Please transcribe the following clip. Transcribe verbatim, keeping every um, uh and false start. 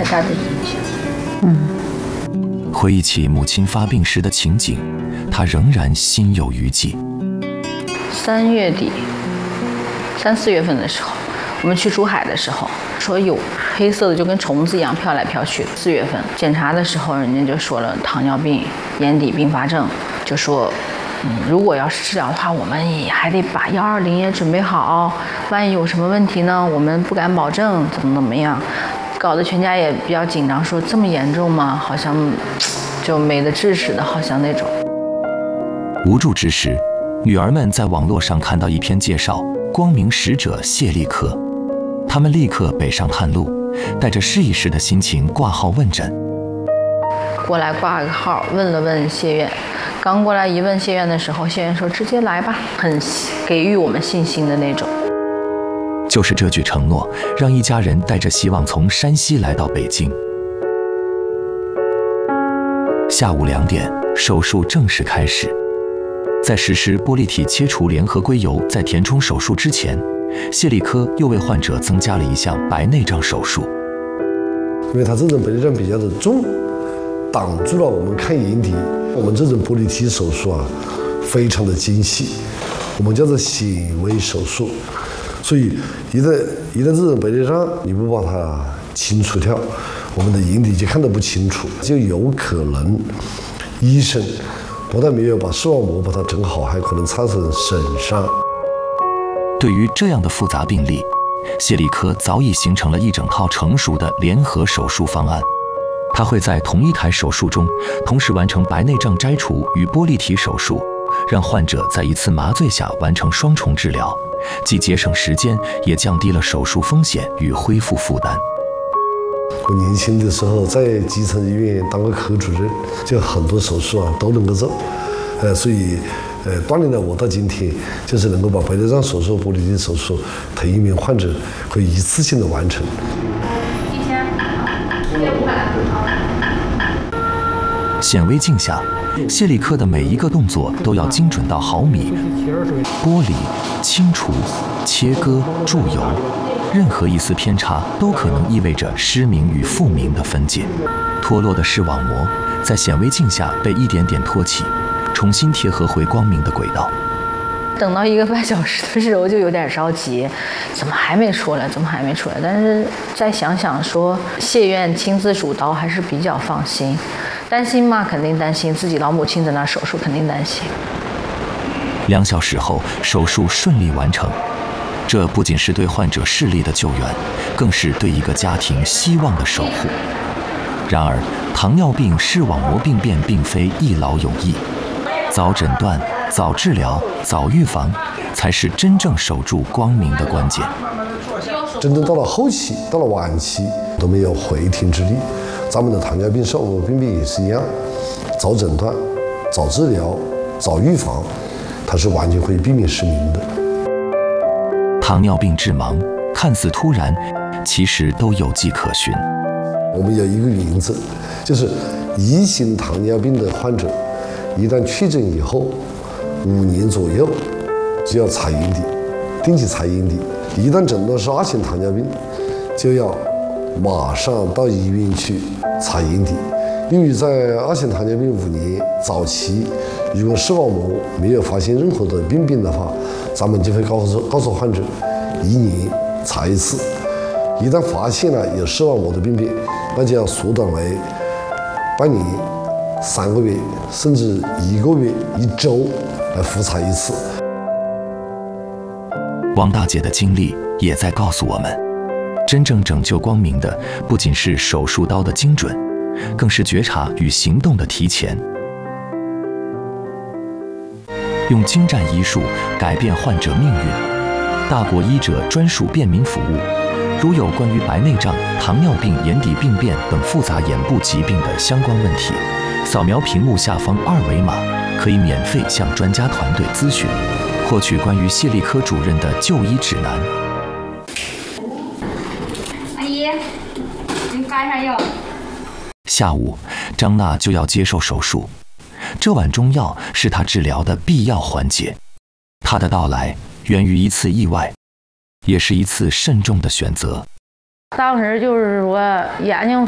大的影响。 嗯，回忆起母亲发病时的情景，他仍然心有余悸。 三月底、三四月份的时候，我们去珠海的时候，说有黑色的就跟虫子一样飘来飘去。四月份检查的时候，人家就说了糖尿病、眼底并发症，就说，嗯，如果要是治疗的话，我们也还得把幺二零也准备好，万一有什么问题呢，我们不敢保证，怎么怎么样，搞得全家也比较紧张，说这么严重吗？好像就没得治似的，好像那种。 无助之时，女儿们在网络上看到一篇介绍光明使者谢立科，他们立刻北上探路，带着试一试的心情挂号问诊。 过来挂个号，问了问谢院，刚过来一问谢院的时候，谢院说直接来吧，很给予我们信心的那种。 就是这句承诺，让一家人带着希望从山西来到北京。下午两点，手术正式开始。在实施玻璃体切除联合硅油再填充手术之前，谢立科又为患者增加了一项白内障手术。 因为他这种白内障比较的重，挡住了我们看眼底。我们这种玻璃体手术啊，非常的精细，我们叫做显微手术。所以一旦一旦这种白内障你不把它清除掉，我们的眼底就看得不清楚，就有可能医生不但没有把视网膜把它整好，还可能产生损伤。 对于这样的复杂病例，谢立科早已形成了一整套成熟的联合手术方案。他会在同一台手术中同时完成白内障摘除与玻璃体手术，让患者在一次麻醉下完成双重治疗，既节省时间，也降低了手术风险与恢复负担。 我年轻的时候在基层医院当个科主任，就很多手术啊都能够做，呃，所以呃锻炼了我到今天，就是能够把白内障手术、玻璃体手术，同一名患者可以一次性的完成。 一千，一千五百。 显微镜下，谢立科的每一个动作都要精准到毫米，剥离、清除、切割、注油。任何一丝偏差都可能意味着失明与复明的分界。脱落的视网膜在显微镜下被一点点托起，重新贴合回光明的轨道。 等到一个半小时的时候就有点着急，怎么还没出来？怎么还没出来？但是再想想说，谢院亲自主刀还是比较放心。担心吗？肯定担心，自己老母亲在那手术，肯定担心。 两小时后，手术顺利完成。这不仅是对患者视力的救援，更是对一个家庭希望的守护。然而，糖尿病视网膜病变并非一劳永逸，早诊断、早治疗、早预防，才是真正守住光明的关键。 真正到了后期，到了晚期，都没有回天之力。咱们的糖尿病视网膜病变也是一样，早诊断、早治疗、早预防，它是完全可以避免失明的。 糖尿病致盲看似突然，其实都有迹可循。 我们有一个原则，就是一型糖尿病的患者，一旦确诊以后，五年左右就要查眼底，定期查眼底。一旦诊断是二型糖尿病，就要马上到医院去查眼底。由于在二型糖尿病五年早期，如果视网膜没有发现任何的病变的话，咱们就会告诉告诉患者，一年查一次。一旦发现了有视网膜的病变，那就要缩短为半年、三个月，甚至一个月、一周来复查一次。 王大姐的经历也在告诉我们，真正拯救光明的不仅是手术刀的精准，更是觉察与行动的提前。用精湛医术改变患者命运，大国医者专属便民服务。如有关于白内障、糖尿病、眼底病变等复杂眼部疾病的相关问题，扫描屏幕下方二维码，可以免费向专家团队咨询，获取关于谢立科主任的就医指南。 阿姨，您盖上药。 下午，张娜就要接受手术，这碗中药是她治疗的必要环节。她的到来源于一次意外，也是一次慎重的选择。 当时就是说眼睛